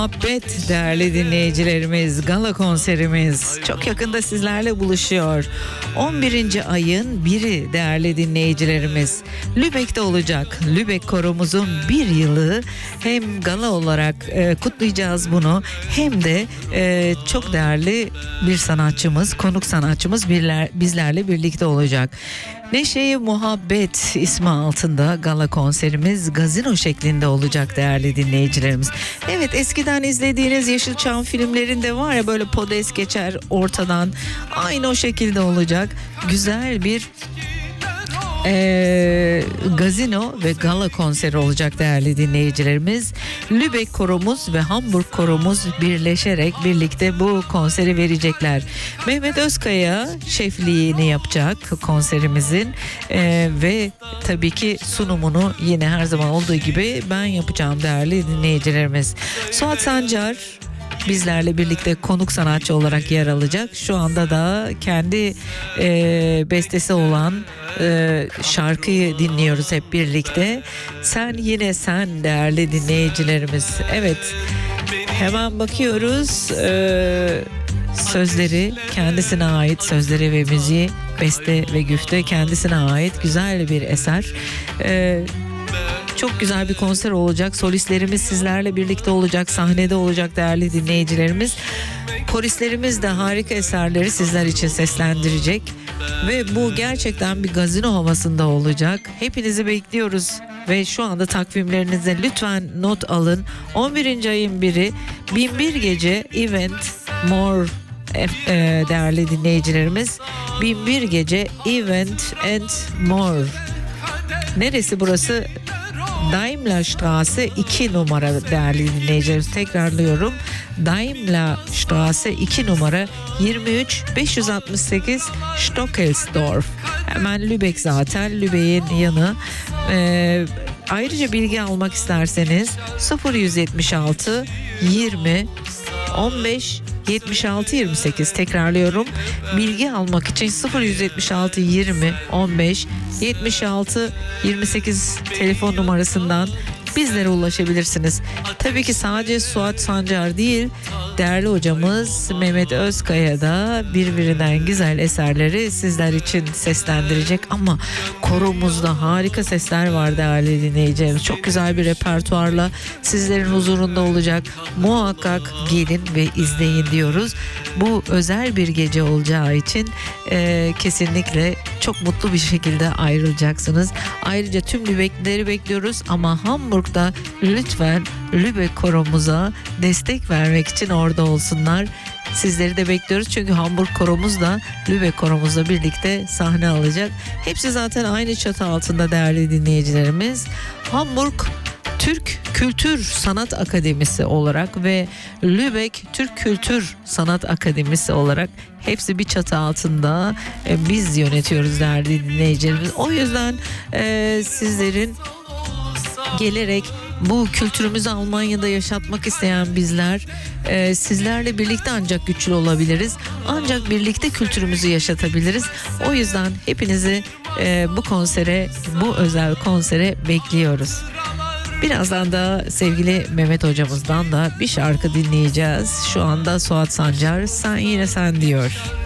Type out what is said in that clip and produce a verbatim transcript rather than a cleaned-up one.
Muhabbet değerli dinleyicilerimiz, gala konserimiz çok yakında sizlerle buluşuyor. on birinci ayın biri değerli dinleyicilerimiz. Lübeck'te olacak. Lübeck koromuzun bir yılı, hem gala olarak e, kutlayacağız bunu, hem de e, çok değerli bir sanatçımız, konuk sanatçımız birler, bizlerle birlikte olacak. Neşe-i Muhabbet ismi altında gala konserimiz gazino şeklinde olacak değerli dinleyicilerimiz. Evet, eskiden izlediğiniz Yeşilçam filmlerinde var ya, böyle podes geçer ortadan, aynı o şekilde olacak. Güzel bir Ee, gazino ve gala konseri olacak değerli dinleyicilerimiz. Lübeck koromuz ve Hamburg koromuz birleşerek birlikte bu konseri verecekler. Mehmet Özkaya şefliğini yapacak konserimizin ee, ve tabii ki sunumunu yine her zaman olduğu gibi ben yapacağım değerli dinleyicilerimiz. Suat Sancar bizlerle birlikte konuk sanatçı olarak yer alacak. Şu anda da kendi e, bestesi olan e, şarkıyı dinliyoruz hep birlikte. Sen Yine Sen değerli dinleyicilerimiz. Evet, hemen bakıyoruz. E, sözleri kendisine ait, sözleri ve müziği, beste ve güfte kendisine ait güzel bir eser. E, Çok güzel bir konser olacak. Solistlerimiz sizlerle birlikte olacak. Sahnede olacak değerli dinleyicilerimiz. Koristlerimiz de harika eserleri sizler için seslendirecek. Ve bu gerçekten bir gazino havasında olacak. Hepinizi bekliyoruz. Ve şu anda takvimlerinize lütfen not alın. on birinci ayın biri bin bir Gece Event More e, değerli dinleyicilerimiz. bin bir Gece Event and More. Neresi burası? Daimlerstraße iki numara değerli dinleyicilerimiz, tekrarlıyorum. Daimlerstraße iki numara, yirmi üç beş yüz altmış sekiz Stockelsdorf. Hemen Lübeck, zaten Lübeck'in yanı. Ee, ayrıca bilgi almak isterseniz sıfır yüz yetmiş altı yirmi on beş yetmiş altı yirmi sekiz, tekrarlıyorum. Bilgi almak için sıfır yüz yetmiş altı yirmi on beş yetmiş altı yirmi sekiz telefon numarasından bizlere ulaşabilirsiniz. Tabii ki sadece Suat Sancar değil, değerli hocamız Mehmet Özkaya da birbirinden güzel eserleri sizler için seslendirecek. Ama koromuzda harika sesler var değerli dinleyicilerimiz. Çok güzel bir repertuarla sizlerin huzurunda olacak. Muhakkak gelin ve izleyin diyoruz. Bu özel bir gece olacağı için e, kesinlikle çok mutlu bir şekilde ayrılacaksınız. Ayrıca tüm Lübecklileri bekliyoruz ama Hamburg'da lütfen Lübeck koromuza destek vermek için orada olsunlar. Sizleri de bekliyoruz çünkü Hamburg koromuz da Lübeck koromuzla birlikte sahne alacak. Hepsi zaten aynı çatı altında değerli dinleyicilerimiz. Hamburg Türk Kültür Sanat Akademisi olarak ve Lübeck Türk Kültür Sanat Akademisi olarak hepsi bir çatı altında e, biz yönetiyoruz değerli dinleyicilerimiz. O yüzden e, sizlerin gelerek bu kültürümüzü Almanya'da yaşatmak isteyen bizler e, sizlerle birlikte ancak güçlü olabiliriz. Ancak birlikte kültürümüzü yaşatabiliriz. O yüzden hepinizi e, bu konsere, bu özel konsere bekliyoruz. Birazdan da sevgili Mehmet hocamızdan da bir şarkı dinleyeceğiz. Şu anda Suat Sancar Sen Yine Sen diyor.